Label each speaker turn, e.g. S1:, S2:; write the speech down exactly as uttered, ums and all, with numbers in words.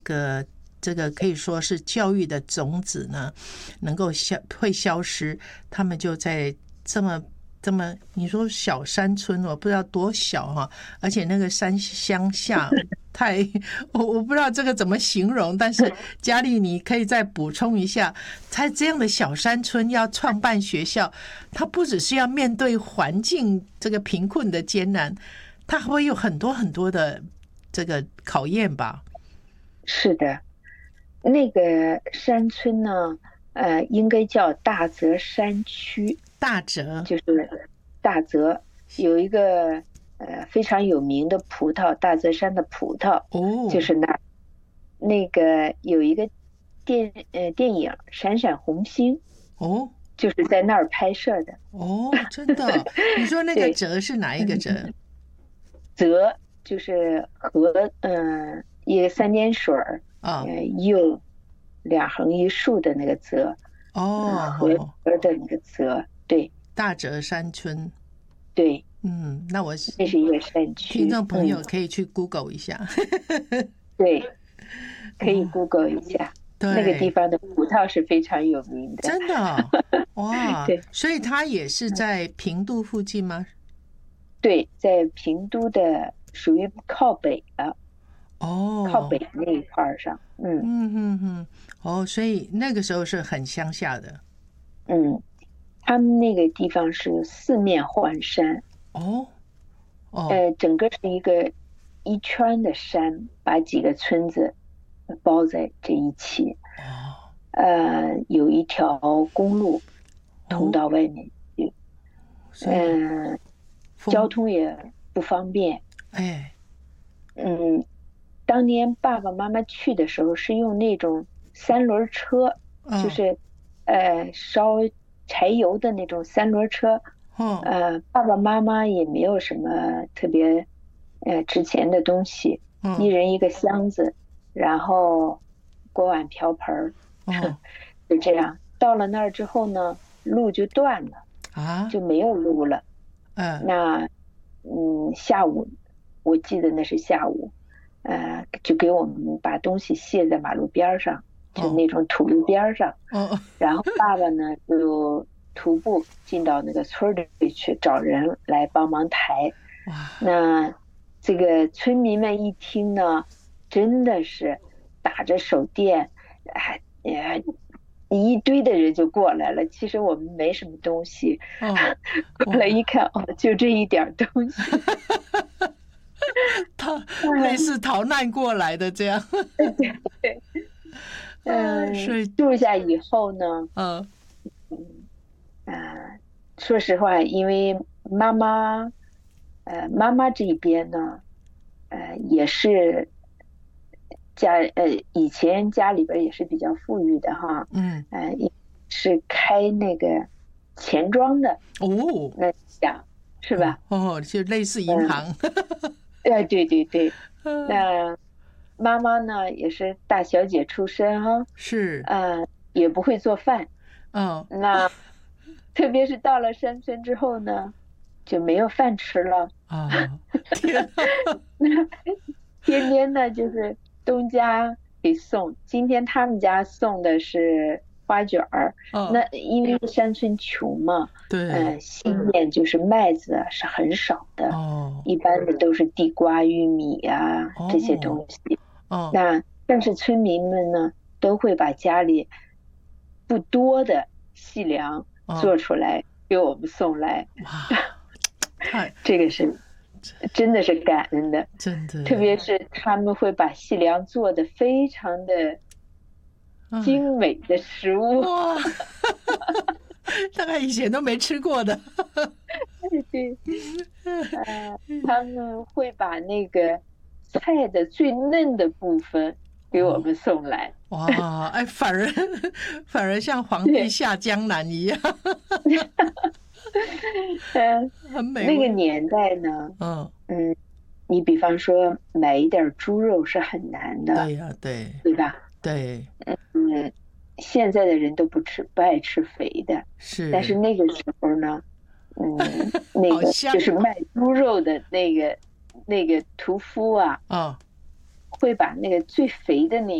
S1: 个这个可以说是教育的种子呢，能够消会消失，他们就在这么这么你说小山村，我不知道多小哈，而且那个山乡下太我我不知道这个怎么形容，但是佳丽你可以再补充一下，在这样的小山村要创办学校，它不只是要面对环境这个贫困的艰难，它还会有很多很多的这个考验吧？
S2: 是的，那个山村呢，呃，应该叫大泽山区。
S1: 大泽
S2: 就是大泽有一个呃非常有名的葡萄，大泽山的葡萄，
S1: 哦，
S2: 就是那那个有一个电呃电影《闪闪红星》，
S1: 哦
S2: 就是在那儿拍摄的。
S1: 哦，真的？你说那个
S2: 对，
S1: 泽是哪一个泽？
S2: 泽就是河，嗯、呃，一个三点水儿，
S1: 啊、
S2: 呃，右两横一竖的那个泽，
S1: 哦，
S2: 河河的那个泽，对
S1: 大泽山村。
S2: 对，
S1: 嗯，那我
S2: 那是一个山
S1: 听
S2: 区，嗯，
S1: 众朋友可以去 Google 一下。
S2: 对，可以
S1: 哦，
S2: Google 一下，那个地
S1: 对，
S2: 方的葡萄是非常有名的。
S1: 真的哦哇！
S2: 对
S1: 所以它也是在平度附近吗？
S2: 对，在平都的属于靠北的，靠
S1: 哦，
S2: 北那一块儿上，嗯
S1: 嗯嗯嗯，哦，所以那个时候是很乡下的。
S2: 嗯，他们那个地方是四面环山，
S1: 哦哦
S2: 呃，整个是一个一圈的山，把几个村子包在这一起，
S1: 哦
S2: 呃，有一条公路通
S1: 哦，
S2: 到外面去，
S1: 所以
S2: 嗯、交
S1: 风，
S2: 通也不方便，
S1: 哎，
S2: 嗯，当年爸爸妈妈去的时候是用那种三轮车，就
S1: 嗯
S2: 是呃烧柴油的那种三轮车，
S1: 哦
S2: 呃，爸爸妈妈也没有什么特别呃值钱的东西，一
S1: 嗯
S2: 人一个箱子，然后锅碗瓢盆儿，
S1: 哦
S2: 就这样。到了那儿之后呢，路就断了，
S1: 啊，
S2: 就没有路了。
S1: 嗯
S2: 那嗯，下午我记得那是下午，呃，就给我们把东西卸在马路边儿上，就
S1: 哦
S2: 那种土路边儿上。
S1: 哦
S2: 然后爸爸呢就徒步进到那个村儿里去找人来帮忙抬。
S1: 哇，
S2: 那这个村民们一听呢，真的是打着手电，哎，哎一堆的人就过来了。其实我们没什么东西，
S1: 哦
S2: 过来
S1: 哇，
S2: 一看，哦，就这一点东西。
S1: 他类似逃难过来的这样。
S2: 对，
S1: 啊，所
S2: 嗯，
S1: 以
S2: 住下以后呢，
S1: 呃
S2: 啊、说实话，因为妈妈，呃，妈妈这边呢，呃，也是家，呃，以前家里边也是比较富裕的哈，
S1: 嗯
S2: 呃，也是开那个钱庄的，
S1: 哦
S2: 那想是
S1: 哦
S2: 吧？
S1: 哦，就类似银
S2: 嗯，
S1: 行。
S2: 呃，对对对，
S1: 嗯，
S2: 那妈妈呢也是大小姐出身哈，
S1: 是，
S2: 呃，也不会做饭，
S1: 嗯
S2: 那特别是到了山村之后呢，就没有饭吃了。
S1: 啊，天啊，
S2: 天天呢就是东家给送，今天他们家送的是花卷儿，
S1: 哦，
S2: 那因为山村穷嘛，
S1: 对，
S2: 呃，西面就是麦子啊是很少的，
S1: 哦
S2: 一般的都是地瓜、玉米啊这些
S1: 哦
S2: 东西。
S1: 哦
S2: 那但是村民们呢，都会把家里不多的细粮
S1: 哦，
S2: 做出来给我们送来，
S1: 哇，太
S2: 这个是真的是感恩的。
S1: 真的，
S2: 特别是他们会把细粮做的非常的
S1: 哎，
S2: 精美的食物，
S1: 哇，大概以前都没吃过的。
S2: 对，呃，他们会把那个菜的最嫩的部分给我
S1: 哦，
S2: 们送来。
S1: 哇，哎，反而反而像皇帝
S2: 对，
S1: 下江南一样，
S2: 呃，
S1: 很美
S2: 那个
S1: 味。
S2: 年代呢，
S1: 嗯，
S2: 嗯，你比方说买一点猪肉是很难的，
S1: 对呀，对
S2: 对吧？
S1: 对，
S2: 嗯，现在的人都不吃不爱吃肥的，但是
S1: 是，
S2: 那个时候呢，嗯，那个就
S1: 好香
S2: 是卖猪肉的那个那个屠夫啊，
S1: 哦
S2: 会把那个最肥的那